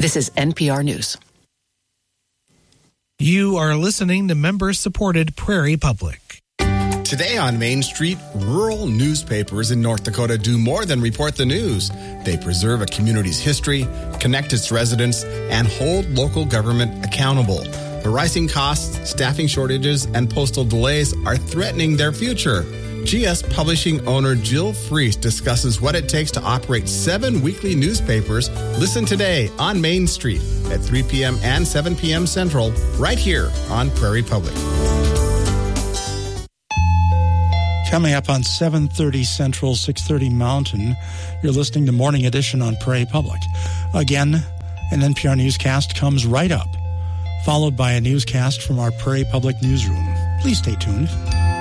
This is NPR News. You are listening to member-supported Prairie Public. Today on Main Street, rural newspapers in North Dakota do more than report the news. They preserve a community's history, connect its residents, and hold local government accountable. The rising costs, staffing shortages, and postal delays are threatening their future. GS Publishing owner Jill Freese discusses what it takes to operate 7 weekly newspapers. Listen today on Main Street at 3 p.m. and 7 p.m. Central, right here on Prairie Public. Coming up on 7:30 Central, 6:30 Mountain, you're listening to Morning Edition on Prairie Public. Again, an NPR newscast comes right up, followed by a newscast from our Prairie Public newsroom. Please stay tuned.